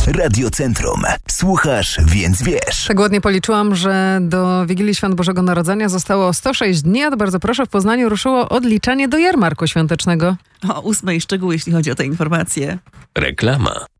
Radio Centrum. Słuchasz, więc wiesz. Tak ładnie policzyłam, że do Wigilii Świąt Bożego Narodzenia zostało 106 dni, a to bardzo proszę, w Poznaniu ruszyło odliczanie do jarmarku świątecznego. O 8 szczegóły, jeśli chodzi o te informacje. Reklama.